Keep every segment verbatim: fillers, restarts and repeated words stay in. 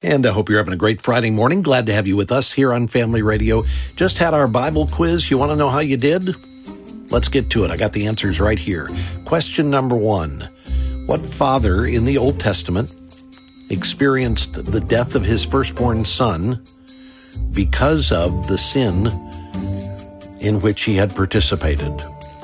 And I hope you're having a great Friday morning. Glad to have you with us here on Family Radio. Just had our Bible quiz. You want to know how you did? Let's get to it. I got the answers right here. Question number one. What father in the Old Testament experienced the death of his firstborn son because of the sin in which he had participated?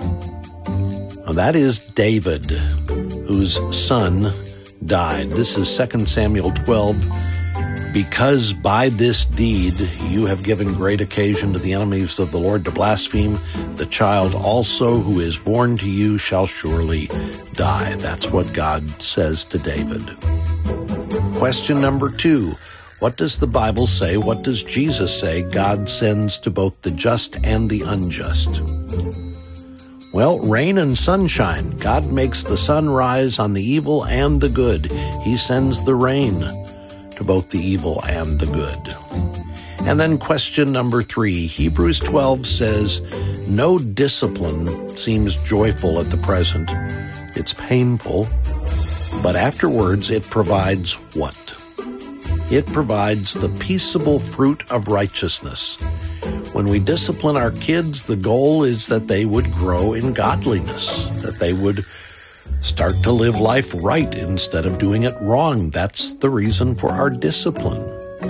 Now, that is David, whose son died. This is Second Samuel twelve. Because by this deed you have given great occasion to the enemies of the Lord to blaspheme, the child also who is born to you shall surely die. That's what God says to David. Question number two. What does the Bible say? What does Jesus say God sends to both the just and the unjust? Well, rain and sunshine. God makes the sun rise on the evil and the good. He sends the rain to both the evil and the good. And then question number three. Hebrews twelve says, no discipline seems joyful at the present. It's painful, but afterwards it provides what? It provides the peaceable fruit of righteousness. When we discipline our kids, the goal is that they would grow in godliness, that they would start to live life right instead of doing it wrong. That's the reason for our discipline.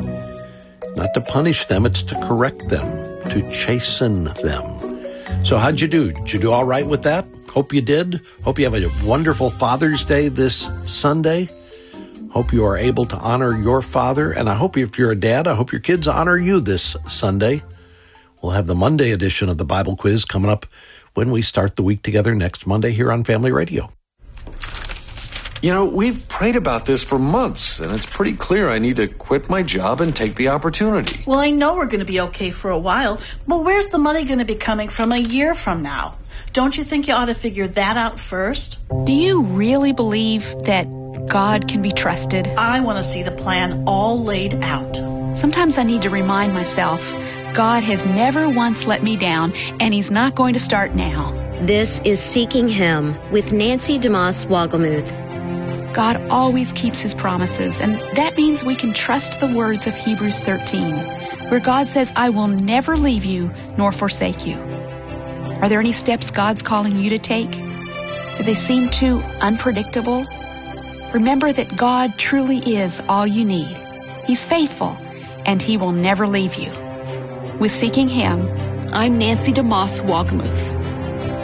Not to punish them, it's to correct them, to chasten them. So how'd you do? Did you do all right with that? Hope you did. Hope you have a wonderful Father's Day this Sunday. Hope you are able to honor your father. And I hope if you're a dad, I hope your kids honor you this Sunday. We'll have the Monday edition of the Bible Quiz coming up when we start the week together next Monday here on Family Radio. You know, we've prayed about this for months, and it's pretty clear I need to quit my job and take the opportunity. Well, I know we're going to be okay for a while, but where's the money going to be coming from a year from now? Don't you think you ought to figure that out first? Do you really believe that God can be trusted? I want to see the plan all laid out. Sometimes I need to remind myself, God has never once let me down, and He's not going to start now. This is Seeking Him with Nancy DeMoss Wolgemuth. God always keeps His promises, and that means we can trust the words of Hebrews thirteen, where God says, I will never leave you nor forsake you. Are there any steps God's calling you to take? Do they seem too unpredictable? Remember that God truly is all you need. He's faithful, and He will never leave you. With Seeking Him, I'm Nancy DeMoss Wolgemuth.